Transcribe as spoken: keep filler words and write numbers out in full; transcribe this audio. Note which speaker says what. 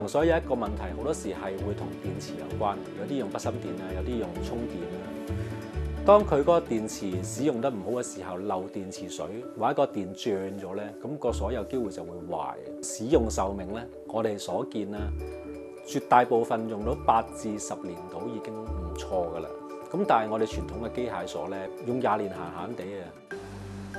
Speaker 1: 所以有一個問題，好多時係會同電池有關，有啲用筆芯電啊，有啲用充電啦。當佢嗰個電池使用得唔好嘅時候，漏電池水或者個電脹咗咧，咁個鎖有機會就會壞。使用壽命咧，我哋所見啦，絕大部分用到八至十年到已經唔錯噶啦。咁但係我哋傳統嘅機械鎖咧，用廿年閒閒地啊。